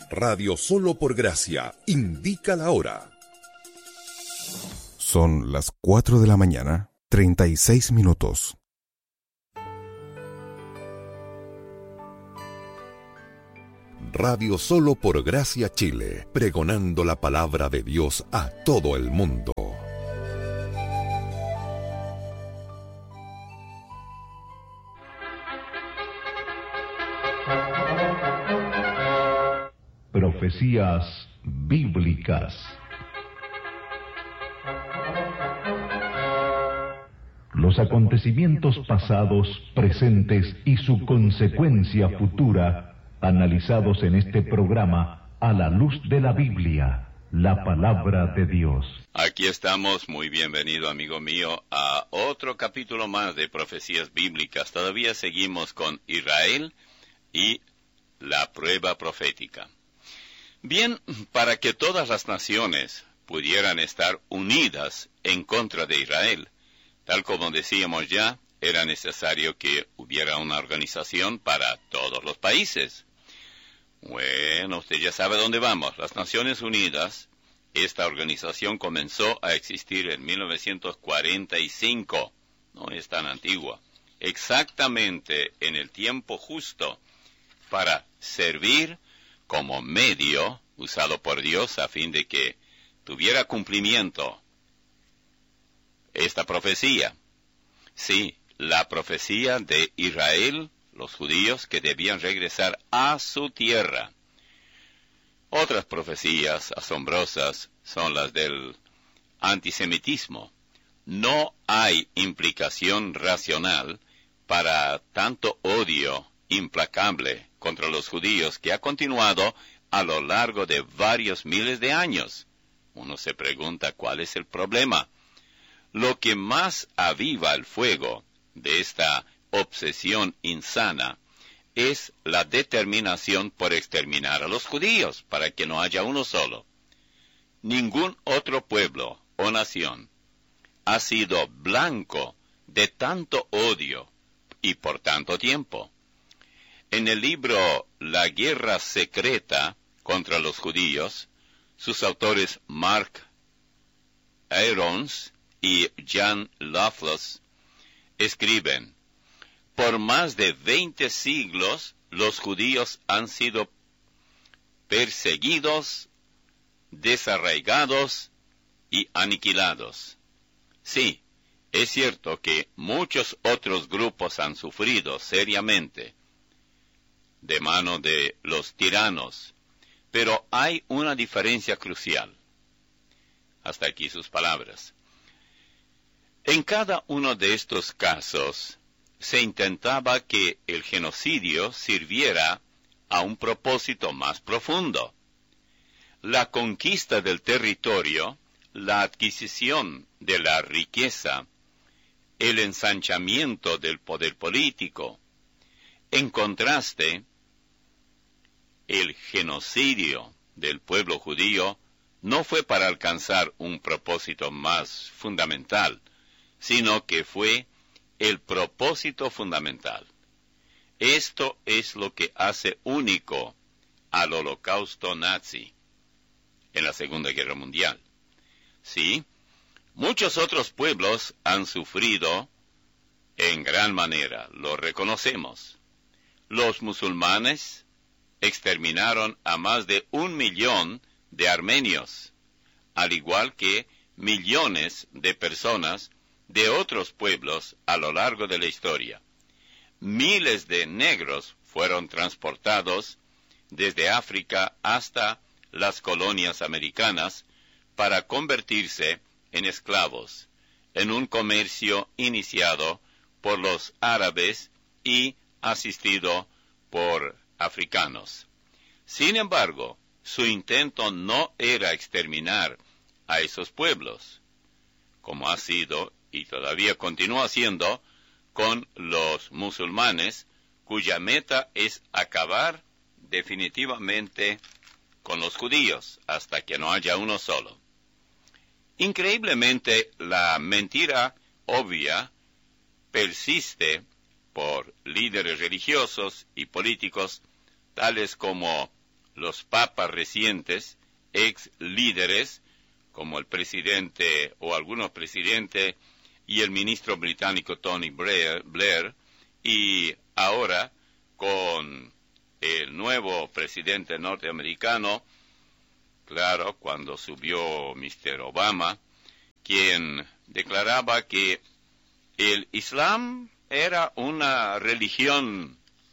Radio Solo por Gracia indica la hora. Son las 4 de la mañana, 36 minutos. Radio Solo por Gracia Chile, pregonando la palabra de Dios a todo el mundo. Profecías bíblicas. Los acontecimientos pasados, presentes y su consecuencia futura, analizados en este programa a la luz de la Biblia, la palabra de Dios. Aquí estamos, muy bienvenido amigo mío, a otro capítulo más de Profecías Bíblicas. Todavía seguimos con Israel y la prueba profética. Bien, para que todas las naciones pudieran estar unidas en contra de Israel, tal como decíamos ya, era necesario que hubiera una organización para todos los países. Bueno, usted ya sabe dónde vamos. Las Naciones Unidas, esta organización comenzó a existir en 1945, no es tan antigua, exactamente en el tiempo justo para servir como medio usado por Dios a fin de que tuviera cumplimiento esta profecía. Sí, la profecía de Israel, los judíos que debían regresar a su tierra. Otras profecías asombrosas son las del antisemitismo. No hay implicación racional para tanto odio implacable contra los judíos que ha continuado a lo largo de varios miles de años. Uno se pregunta cuál es el problema. Lo que más aviva el fuego de esta obsesión insana es la determinación por exterminar a los judíos para que no haya uno solo. Ningún otro pueblo o nación ha sido blanco de tanto odio y por tanto tiempo. En el libro La Guerra Secreta contra los Judíos, sus autores Mark Aarons y Jan Loveless escriben: por más de 20 siglos los judíos han sido perseguidos, desarraigados y aniquilados. Sí, es cierto que muchos otros grupos han sufrido seriamente de mano de los tiranos, pero hay una diferencia crucial. Hasta aquí sus palabras. En cada uno de estos casos se intentaba que el genocidio sirviera a un propósito más profundo. La conquista del territorio, la adquisición de la riqueza, el ensanchamiento del poder político. En contraste, el genocidio del pueblo judío no fue para alcanzar un propósito más fundamental, sino que fue el propósito fundamental. Esto es lo que hace único al holocausto nazi en la Segunda Guerra Mundial. Sí, muchos otros pueblos han sufrido en gran manera, lo reconocemos. Los musulmanes exterminaron a más de 1 millón de armenios, al igual que millones de personas de otros pueblos a lo largo de la historia. Miles de negros fueron transportados desde África hasta las colonias americanas para convertirse en esclavos, en un comercio iniciado por los árabes y asistido por africanos. Sin embargo, su intento no era exterminar a esos pueblos, como ha sido y todavía continúa siendo con los musulmanes, cuya meta es acabar definitivamente con los judíos hasta que no haya uno solo. Increíblemente, la mentira obvia persiste por líderes religiosos y políticos tales como los papas recientes, ex líderes, como el presidente o algunos presidentes y el ministro británico Tony Blair, y ahora con el nuevo presidente norteamericano, claro, cuando subió Mr. Obama, quien declaraba que el Islam era una religión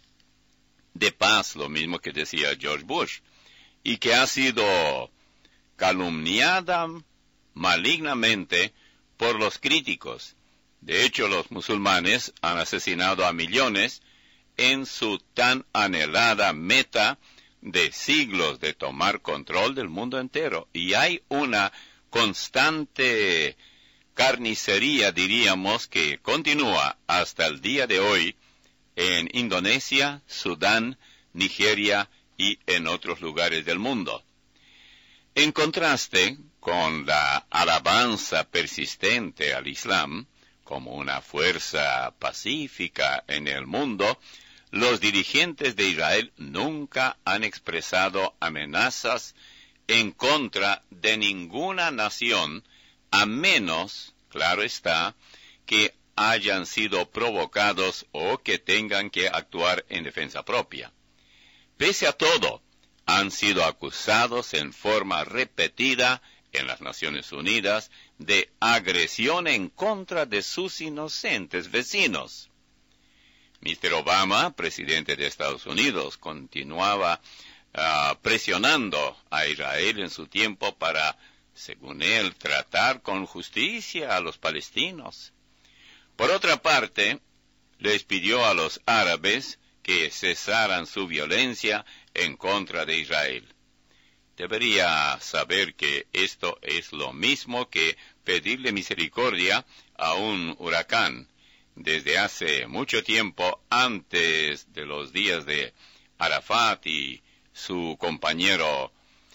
de paz, lo mismo que decía George Bush, y que ha sido calumniada malignamente por los críticos. De hecho, los musulmanes han asesinado a millones en su tan anhelada meta de siglos de tomar control del mundo entero. Y hay una constante carnicería, diríamos, que continúa hasta el día de hoy en Indonesia, Sudán, Nigeria y en otros lugares del mundo. En contraste con la alabanza persistente al Islam como una fuerza pacífica en el mundo, los dirigentes de Israel nunca han expresado amenazas en contra de ninguna nación, a menos, claro está, que hayan sido provocados o que tengan que actuar en defensa propia. Pese a todo, han sido acusados en forma repetida en las Naciones Unidas de agresión en contra de sus inocentes vecinos. Mr. Obama, presidente de Estados Unidos, continuaba presionando a Israel en su tiempo para, según él, tratar con justicia a los palestinos. Por otra parte, les pidió a los árabes que cesaran su violencia en contra de Israel. Debería saber que esto es lo mismo que pedirle misericordia a un huracán. Desde hace mucho tiempo, antes de los días de Arafat y su compañero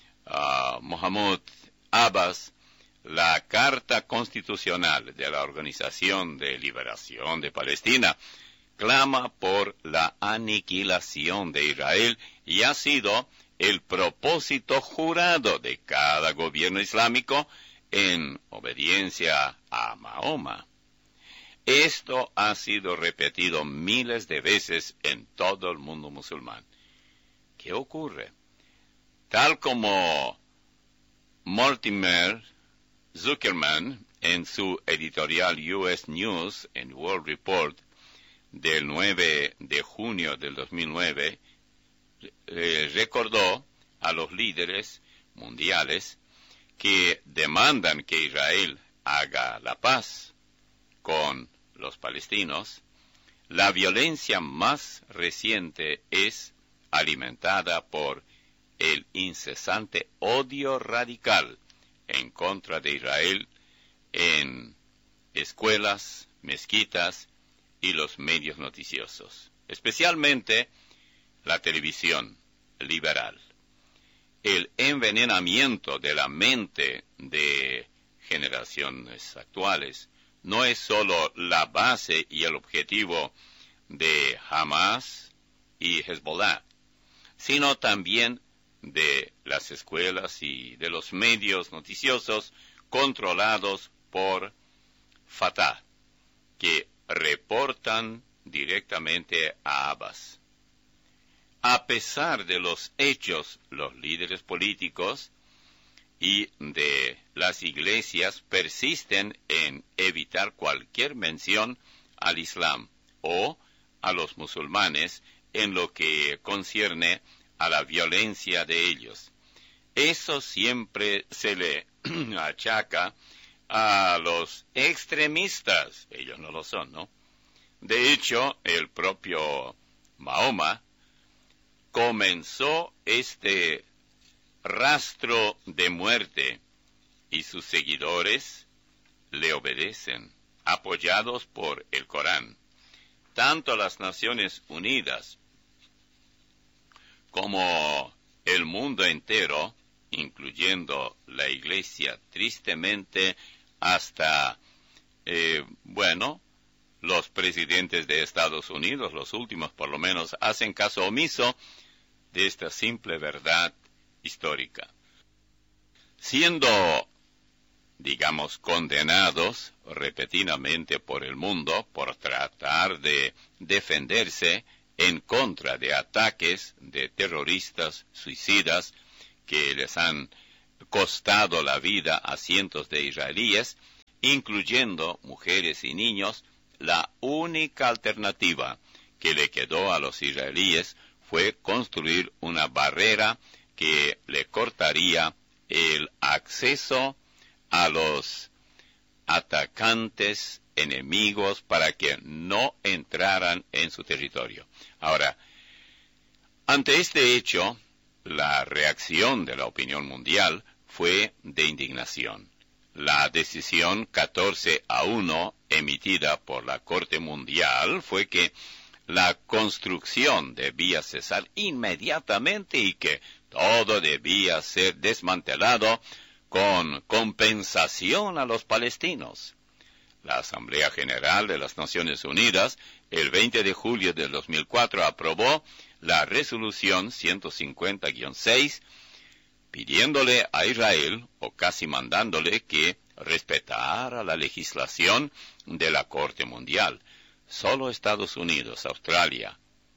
Mahmoud Abbas, la Carta Constitucional de la Organización de Liberación de Palestina clama por la aniquilación de Israel y ha sido el propósito jurado de cada gobierno islámico en obediencia a Mahoma. Esto ha sido repetido miles de veces en todo el mundo musulmán. ¿Qué ocurre? Tal como Mortimer Zuckerman, en su editorial US News and World Report del 9 de junio del 2009, recordó a los líderes mundiales que demandan que Israel haga la paz con los palestinos. La violencia más reciente es alimentada por el incesante odio radical en contra de Israel en escuelas, mezquitas y los medios noticiosos, especialmente la televisión liberal. El envenenamiento de la mente de generaciones actuales no es solo la base y el objetivo de Hamas y Hezbollah, sino también de las escuelas y de los medios noticiosos controlados por Fatah, que reportan directamente a Abbas. A pesar de los hechos, los líderes políticos y de las iglesias persisten en evitar cualquier mención al Islam o a los musulmanes en lo que concierne a la violencia de ellos. Eso siempre se le achaca a los extremistas. Ellos no lo son, ¿no? De hecho, el propio Mahoma comenzó este rastro de muerte y sus seguidores le obedecen, apoyados por el Corán. Tanto las Naciones Unidas como el mundo entero, incluyendo la Iglesia, tristemente hasta, los presidentes de Estados Unidos, los últimos por lo menos, hacen caso omiso de esta simple verdad histórica. Siendo, digamos, condenados repetidamente por el mundo por tratar de defenderse en contra de ataques de terroristas suicidas que les han costado la vida a cientos de israelíes, incluyendo mujeres y niños, la única alternativa que le quedó a los israelíes fue construir una barrera que le cortaría el acceso a los atacantes enemigos para que no entraran en su territorio. Ahora, ante este hecho, la reacción de la opinión mundial fue de indignación. La decisión 14-1 emitida por la Corte Mundial fue que la construcción debía cesar inmediatamente y que todo debía ser desmantelado con compensación a los palestinos. La Asamblea General de las Naciones Unidas, el 20 de julio de 2004, aprobó la resolución 150-6, pidiéndole a Israel, o casi mandándole, que respetara la legislación de la Corte Mundial. Solo Estados Unidos, Australia,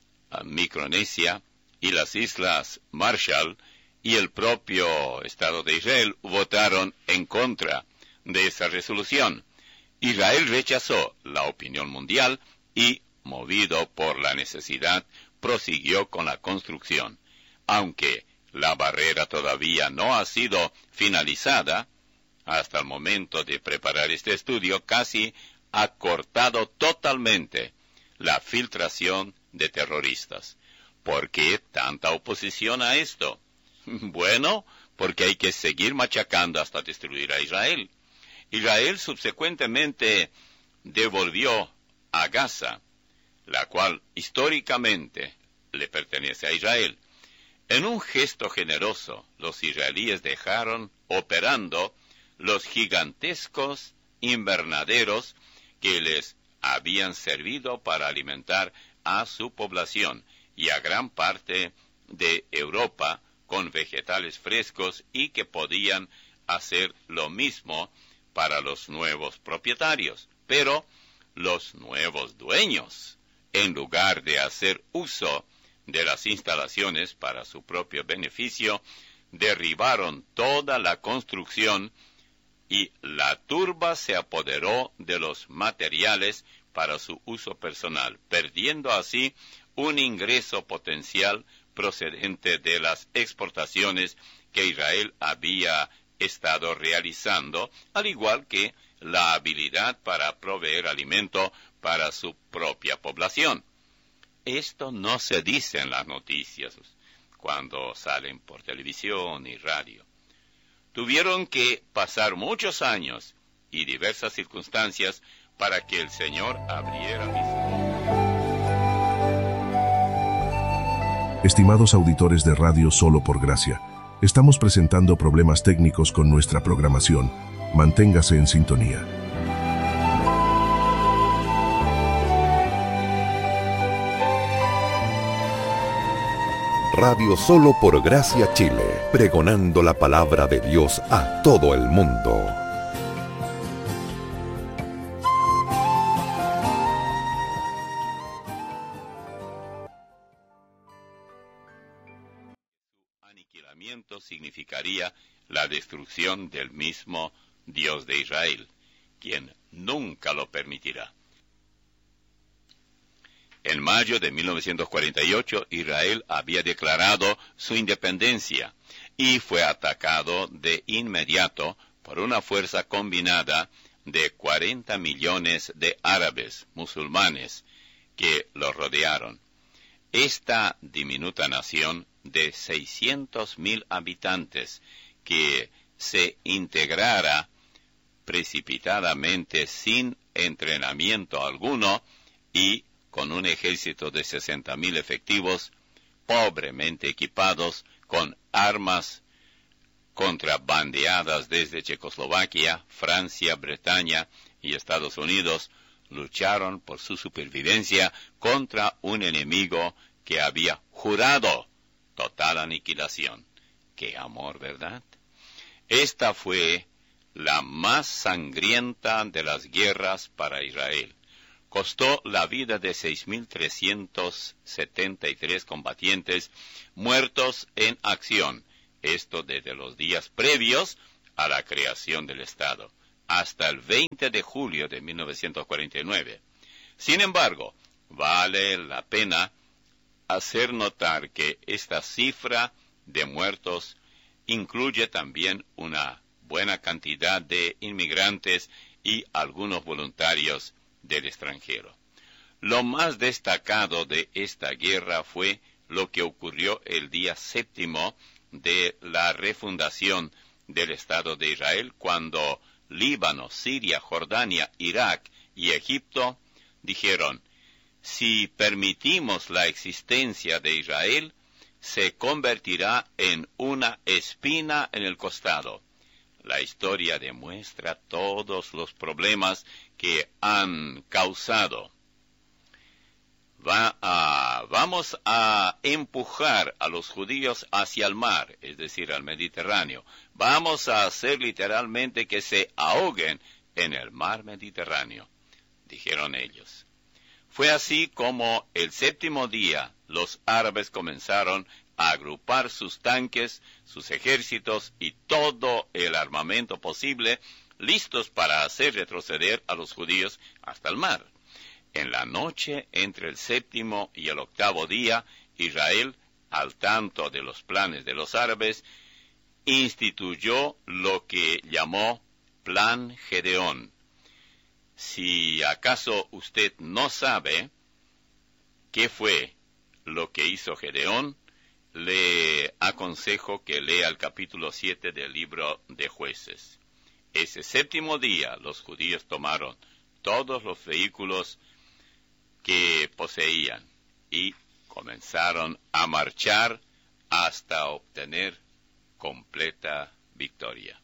Micronesia y las Islas Marshall y el propio Estado de Israel votaron en contra de esa resolución. Israel rechazó la opinión mundial y, movido por la necesidad, prosiguió con la construcción. Aunque la barrera todavía no ha sido finalizada, hasta el momento de preparar este estudio, casi ha cortado totalmente la filtración de terroristas. ¿Por qué tanta oposición a esto? Bueno, porque hay que seguir machacando hasta destruir a Israel. Israel subsecuentemente devolvió a Gaza, la cual históricamente le pertenece a Israel. En un gesto generoso, los israelíes dejaron operando los gigantescos invernaderos que les habían servido para alimentar a su población y a gran parte de Europa con vegetales frescos y que podían hacer lo mismo para los nuevos propietarios. Pero los nuevos dueños, en lugar de hacer uso de las instalaciones para su propio beneficio, derribaron toda la construcción y la turba se apoderó de los materiales para su uso personal, perdiendo así un ingreso potencial procedente de las exportaciones que Israel había estado realizando, al igual que la habilidad para proveer alimento para su propia población. Esto no se dice en las noticias cuando salen por televisión y radio. Tuvieron que pasar muchos años y diversas circunstancias para que el Señor abriera mis ojos. Estimados auditores de Radio Solo por Gracia, estamos presentando problemas técnicos con nuestra programación. Manténgase en sintonía. Radio Solo por Gracia Chile, pregonando la palabra de Dios a todo el mundo. Su aniquilamiento significaría la destrucción del mismo Dios de Israel, quien nunca lo permitirá. En mayo de 1948, Israel había declarado su independencia y fue atacado de inmediato por una fuerza combinada de 40 millones de árabes musulmanes que lo rodearon. Esta diminuta nación de 600,000 habitantes que se integrara precipitadamente sin entrenamiento alguno y con un ejército de 60,000 efectivos, pobremente equipados con armas contrabandeadas desde Checoslovaquia, Francia, Bretaña y Estados Unidos, lucharon por su supervivencia contra un enemigo que había jurado total aniquilación. ¡Qué amor!, ¿verdad? Esta fue la más sangrienta de las guerras para Israel. Costó la vida de 6.373 combatientes muertos en acción, esto desde los días previos a la creación del Estado, hasta el 20 de julio de 1949. Sin embargo, vale la pena hacer notar que esta cifra de muertos incluye también una buena cantidad de inmigrantes y algunos voluntarios del extranjero. Lo más destacado de esta guerra fue lo que ocurrió el día 7 de la refundación del Estado de Israel, cuando Líbano, Siria, Jordania, Irak y Egipto dijeron: si permitimos la existencia de Israel, se convertirá en una espina en el costado. La historia demuestra todos los problemas que han causado. Vamos a empujar a los judíos hacia el mar, es decir, al Mediterráneo. Vamos a hacer literalmente que se ahoguen en el mar Mediterráneo, dijeron ellos. Fue así como el 7º día los árabes comenzaron a agrupar sus tanques, sus ejércitos y todo el armamento posible, listos para hacer retroceder a los judíos hasta el mar. En la noche entre el 7º y el 8º día, Israel, al tanto de los planes de los árabes, instituyó lo que llamó Plan Gedeón. Si acaso usted no sabe qué fue lo que hizo Gedeón, le aconsejo que lea el capítulo 7 del libro de Jueces. Ese 7º día los judíos tomaron todos los vehículos que poseían y comenzaron a marchar hasta obtener completa victoria.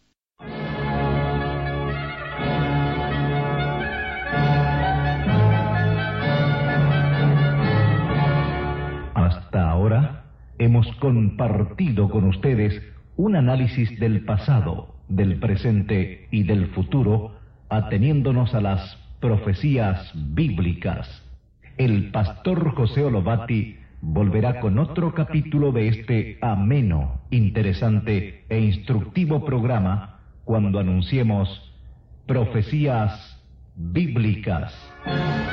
Hasta ahora hemos compartido con ustedes un análisis del pasado, del presente y del futuro, ateniéndonos a las profecías bíblicas. El pastor José Olobati volverá con otro capítulo de este ameno, interesante e instructivo programa cuando anunciemos Profecías Bíblicas.